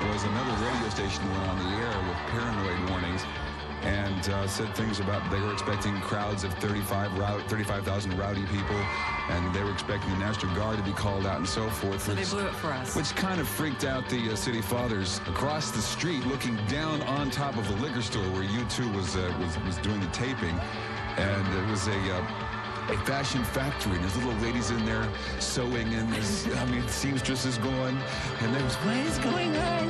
was another radio station went on the air with paranoid warnings and said things about they were expecting crowds of 35,000 rowdy people, and they were expecting the National Guard to be called out and so forth. So they blew it for us. Which kind of freaked out the city fathers across the street, looking down on top of the liquor store where U2 was doing the taping, and it was a fashion factory, and there's little ladies in there sewing, and there's, seamstresses going, and there was, what is going on?